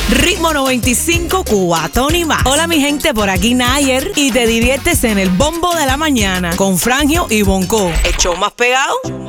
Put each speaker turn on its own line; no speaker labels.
Ritmo 95, Cubatón y más. Hola mi gente, por aquí Nayer y te diviertes en el bombo de la mañana con Frangio y Bonco. El show más pegado